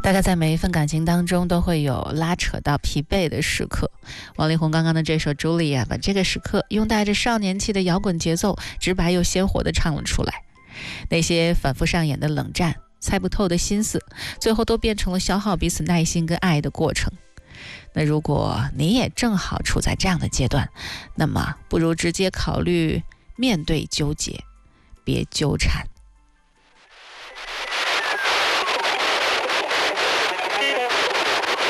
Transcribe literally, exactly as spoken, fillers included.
大概在每一份感情当中都会有拉扯到疲惫的时刻。王力宏刚刚的这首《Julia》把这个时刻用带着少年气的摇滚节奏直白又鲜活地唱了出来。那些反复上演的冷战，猜不透的心思，最后都变成了消耗彼此耐心跟爱的过程。那如果你也正好处在这样的阶段，那么不如直接考虑面对纠结，别纠缠。